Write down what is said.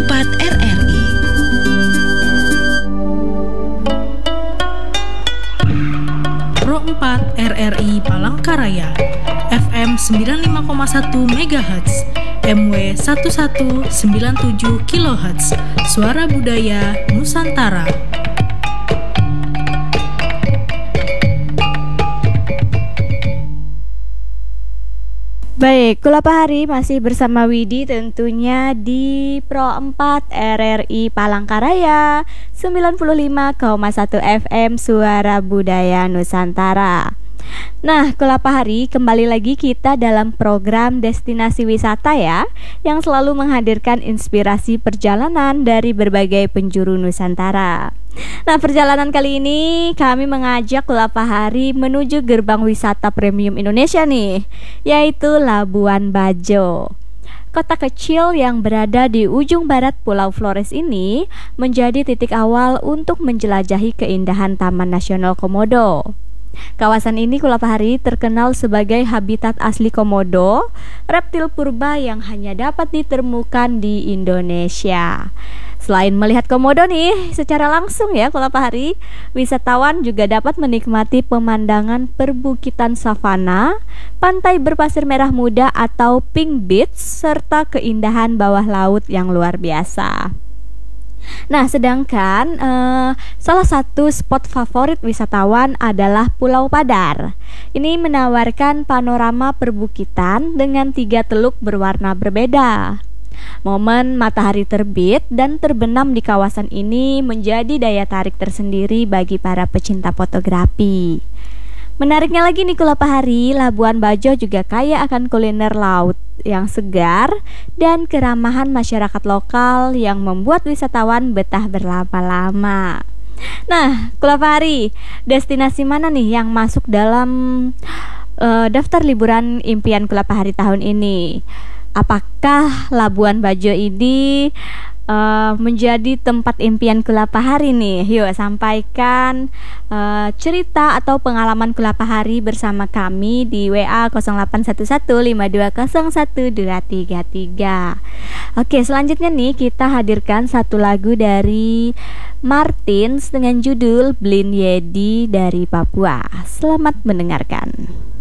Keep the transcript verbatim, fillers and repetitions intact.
empat R R I. Pro empat R R I Palangkaraya, F M sembilan puluh lima koma satu megahertz, M W seribu seratus sembilan puluh tujuh kilohertz, Suara Budaya Nusantara. Baik, Kulapa Hari masih bersama Widi tentunya di Pro empat R R I Palangkaraya sembilan puluh lima koma satu F M Suara Budaya Nusantara. Nah, Kulapa Hari, kembali lagi kita dalam program Destinasi Wisata ya, yang selalu menghadirkan inspirasi perjalanan dari berbagai penjuru Nusantara. Nah, perjalanan kali ini kami mengajak Kulapa Hari menuju gerbang wisata premium Indonesia nih, yaitu Labuan Bajo. Kota kecil yang berada di ujung barat Pulau Flores ini menjadi titik awal untuk menjelajahi keindahan Taman Nasional Komodo. Kawasan ini Kulapa Hari terkenal sebagai habitat asli komodo, reptil purba yang hanya dapat ditemukan di Indonesia. Selain melihat komodo nih secara langsung ya Kulapa Hari, wisatawan juga dapat menikmati pemandangan perbukitan savana, pantai berpasir merah muda atau pink beach, serta keindahan bawah laut yang luar biasa. Nah, sedangkan eh, salah satu spot favorit wisatawan adalah Pulau Padar. Ini menawarkan panorama perbukitan dengan tiga teluk berwarna berbeda. Momen matahari terbit dan terbenam di kawasan ini menjadi daya tarik tersendiri bagi para pecinta fotografi. Menariknya lagi nih Kulapa Hari, Labuan Bajo juga kaya akan kuliner laut yang segar dan keramahan masyarakat lokal yang membuat wisatawan betah berlama-lama. Nah, Kulapa Hari, destinasi mana nih yang masuk dalam uh, daftar liburan impian Kulapa Hari tahun ini? Apakah Labuan Bajo ini uh, menjadi tempat impian Kulapa Hari nih? Yuk sampaikan uh, cerita atau pengalaman Kulapa Hari bersama kami di W A nol delapan satu satu lima dua nol satu dua tiga tiga. Oke, selanjutnya nih kita hadirkan satu lagu dari Martins dengan judul Blind Yedi dari Papua. Selamat mendengarkan.